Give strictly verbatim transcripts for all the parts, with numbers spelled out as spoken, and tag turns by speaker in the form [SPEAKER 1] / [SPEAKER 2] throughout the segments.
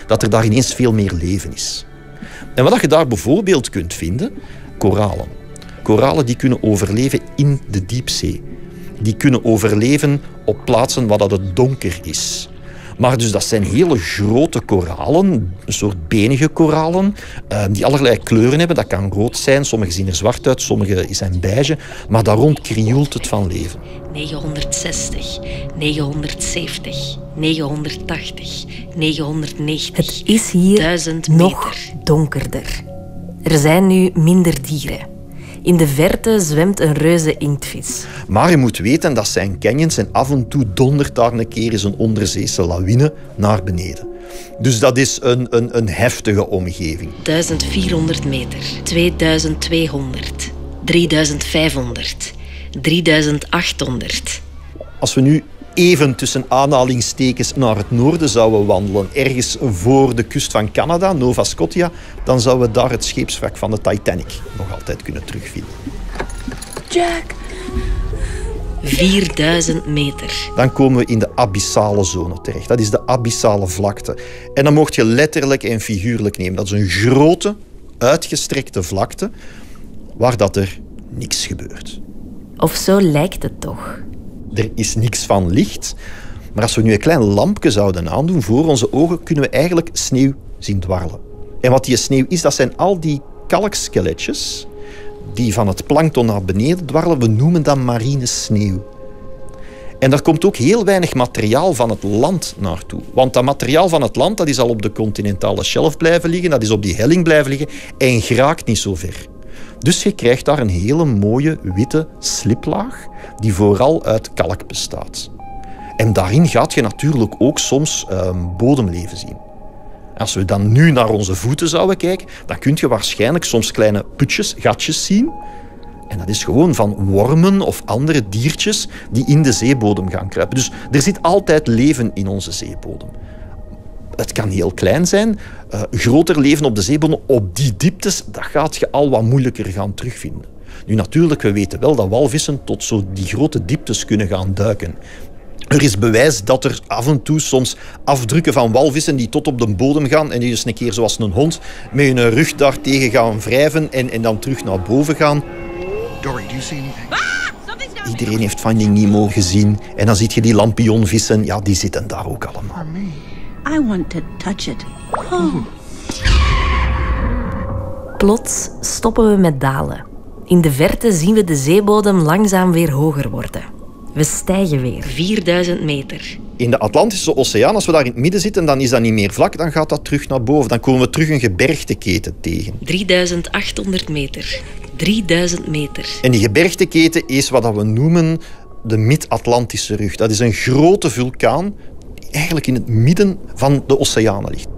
[SPEAKER 1] dat er daar ineens veel meer leven is. En wat je daar bijvoorbeeld kunt vinden, koralen. Koralen die kunnen overleven in de diepzee. Die kunnen overleven op plaatsen waar dat het donker is. Maar dus dat zijn hele grote koralen, een soort benige koralen, die allerlei kleuren hebben. Dat kan rood zijn, sommige zien er zwart uit, sommige zijn beige. Maar daar rond krioelt het van leven.
[SPEAKER 2] negenhonderdzestig, negenhonderdzeventig, negenhonderdtachtig, negenhonderdnegentig.
[SPEAKER 3] Het is hier
[SPEAKER 2] duizend
[SPEAKER 3] nog
[SPEAKER 2] meter.
[SPEAKER 3] donkerder. Er zijn nu minder dieren. In de verte zwemt een reuze inktvis.
[SPEAKER 1] Maar je moet weten, dat zijn canyons en af en toe dondert daar een keer eens een onderzeese lawine naar beneden. Dus dat is een, een, een heftige omgeving.
[SPEAKER 2] duizend vierhonderd meter, tweeduizend tweehonderd, drieduizend vijfhonderd, drieduizend achthonderd.
[SPEAKER 1] Als we nu even tussen aanhalingstekens naar het noorden zouden wandelen, ergens voor de kust van Canada, Nova Scotia, dan zouden we daar het scheepswrak van de Titanic nog altijd kunnen terugvinden.
[SPEAKER 3] Jack!
[SPEAKER 2] vierduizend meter.
[SPEAKER 1] Dan komen we in de abyssale zone terecht. Dat is de abyssale vlakte. En dan mocht je letterlijk en figuurlijk nemen. Dat is een grote, uitgestrekte vlakte waar dat er niks gebeurt.
[SPEAKER 3] Of zo lijkt het toch.
[SPEAKER 1] Er is niks van licht. Maar als we nu een klein lampje zouden aandoen voor onze ogen, kunnen we eigenlijk sneeuw zien dwarrelen. En wat die sneeuw is, dat zijn al die kalkskeletjes die van het plankton naar beneden dwarrelen. We noemen dat marine sneeuw. En daar komt ook heel weinig materiaal van het land naartoe. Want dat materiaal van het land dat is al op de continentale shelf blijven liggen, dat is op die helling blijven liggen en geraakt niet zo ver. Dus je krijgt daar een hele mooie witte sliplaag die vooral uit kalk bestaat. En daarin gaat je natuurlijk ook soms uh, bodemleven zien. Als we dan nu naar onze voeten zouden kijken, dan kun je waarschijnlijk soms kleine putjes, gatjes zien. En dat is gewoon van wormen of andere diertjes die in de zeebodem gaan kruipen. Dus er zit altijd leven in onze zeebodem. Het kan heel klein zijn. Uh, groter leven op de zeebodem, op die dieptes, dat gaat je al wat moeilijker gaan terugvinden. Nu natuurlijk, we weten wel dat walvissen tot zo die grote dieptes kunnen gaan duiken. Er is bewijs dat er af en toe soms afdrukken van walvissen die tot op de bodem gaan en die dus een keer zoals een hond met hun rug daartegen gaan wrijven en, en dan terug naar boven gaan.
[SPEAKER 4] Dory, do you see anything?
[SPEAKER 1] Iedereen heeft Finding Nemo gezien. En dan zie je die lampionvissen, ja, die zitten daar ook allemaal.
[SPEAKER 5] I want to touch it. Oh.
[SPEAKER 3] Plots stoppen we met dalen. In de verte zien we de zeebodem langzaam weer hoger worden. We stijgen weer.
[SPEAKER 2] vierduizend meter.
[SPEAKER 1] In de Atlantische Oceaan, als we daar in het midden zitten, dan is dat niet meer vlak, dan gaat dat terug naar boven. Dan komen we terug een gebergteketen tegen.
[SPEAKER 2] drieduizend achthonderd meter. drieduizend meter.
[SPEAKER 1] En die gebergteketen is wat we noemen de Mid-Atlantische rug. Dat is een grote vulkaan die eigenlijk in het midden van de oceanen ligt.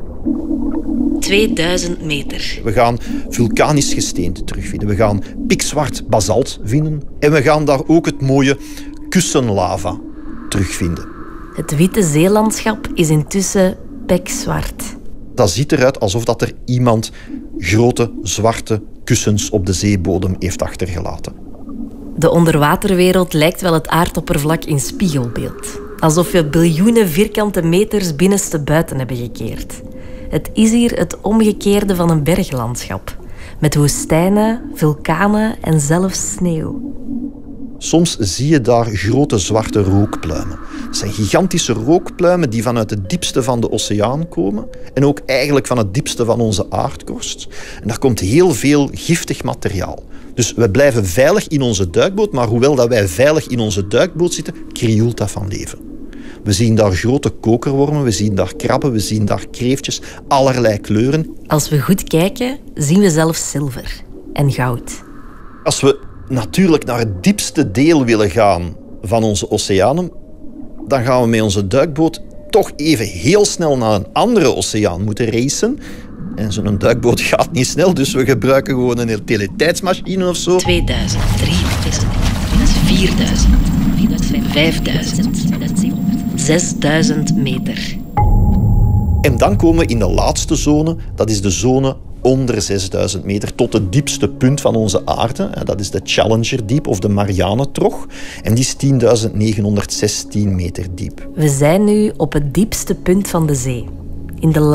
[SPEAKER 2] tweeduizend meter.
[SPEAKER 1] We gaan vulkanisch gesteente terugvinden. We gaan pikzwart basalt vinden. En we gaan daar ook het mooie kussenlava terugvinden.
[SPEAKER 3] Het witte zeelandschap is intussen pikzwart.
[SPEAKER 1] Dat ziet eruit alsof dat er iemand grote zwarte kussens op de zeebodem heeft achtergelaten.
[SPEAKER 3] De onderwaterwereld lijkt wel het aardoppervlak in spiegelbeeld. Alsof we biljoenen vierkante meters binnenste buiten hebben gekeerd. Het is hier het omgekeerde van een berglandschap. Met woestijnen, vulkanen en zelfs sneeuw.
[SPEAKER 1] Soms zie je daar grote zwarte rookpluimen. Dat zijn gigantische rookpluimen die vanuit het diepste van de oceaan komen. En ook eigenlijk van het diepste van onze aardkorst. En daar komt heel veel giftig materiaal. Dus we blijven veilig in onze duikboot, maar hoewel dat wij veilig in onze duikboot zitten, krioelt dat van leven. We zien daar grote kokerwormen, we zien daar krabben, we zien daar kreeftjes, allerlei kleuren.
[SPEAKER 3] Als we goed kijken, zien we zelfs zilver en goud.
[SPEAKER 1] Als we natuurlijk naar het diepste deel willen gaan van onze oceanen, dan gaan we met onze duikboot toch even heel snel naar een andere oceaan moeten racen. En zo'n duikboot gaat niet snel, dus we gebruiken gewoon een utiliteitsmachine of zo.
[SPEAKER 2] tweeduizend, drieduizend, vierduizend, vijfduizend, zesduizend meter.
[SPEAKER 1] En dan komen we in de laatste zone, dat is de zone onder zesduizend meter, tot het diepste punt van onze aarde. Dat is de Challenger Diep of de Marianentrog. En die is tienduizend negenhonderdzestien meter diep.
[SPEAKER 3] We zijn nu op het diepste punt van de zee. In de